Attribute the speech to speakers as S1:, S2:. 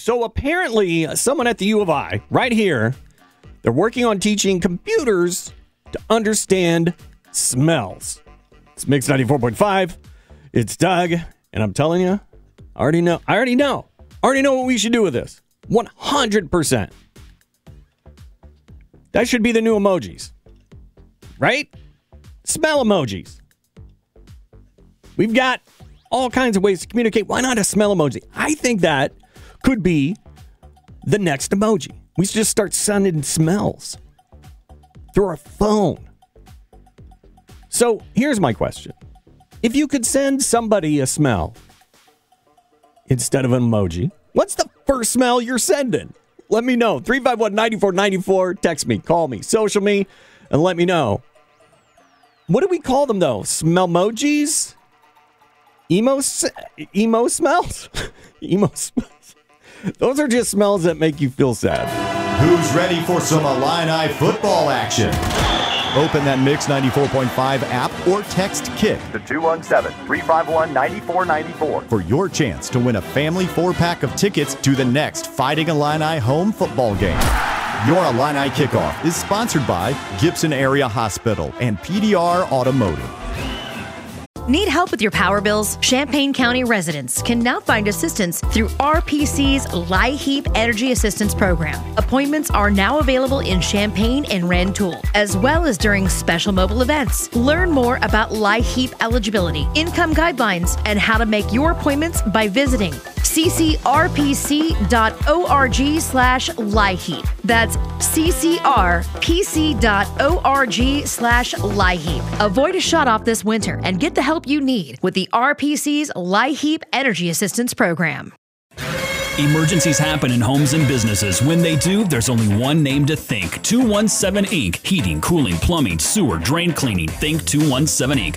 S1: So apparently, someone at the U of I, right here, they're working on teaching computers to understand smells. It's Mix 94.5. It's Doug, and I'm telling you, I already know what we should do with this. 100%. That should be the new emojis. Right? Smell emojis. We've got all kinds of ways to communicate. Why not a smell emoji? I think that could be the next emoji. We should just start sending smells through our phone. So here's my question. If you could send somebody a smell instead of an emoji, what's the first smell you're sending? Let me know. 351-9494. Text me, call me, social me, and let me know. What do we call them, though? Smellmojis? Emo smells? Emo smells. Those are just smells that make you feel sad.
S2: Who's ready for some Illini football action? Open that Mix 94.5 app or text KICK
S3: to 217-351-9494
S2: for your chance to win a family 4-pack of tickets to the next Fighting Illini home football game. Your Illini Kickoff is sponsored by Gibson Area Hospital and PDR Automotive.
S4: Need help with your power bills? Champaign County residents can now find assistance through RPC's LIHEAP Energy Assistance Program. Appointments are now available in Champaign and Rantoul, as well as during special mobile events. Learn more about LIHEAP eligibility, income guidelines, and how to make your appointments by visiting ccrpc.org/LIHEAP. That's ccrpc.org/LIHEAP. Avoid a shut-off this winter and get the help you need with the RPC's LIHEAP Energy Assistance Program.
S5: Emergencies happen in homes and businesses. When they do, there's only one name to think. 217 Inc. Heating, cooling, plumbing, sewer, drain cleaning. Think 217 Inc.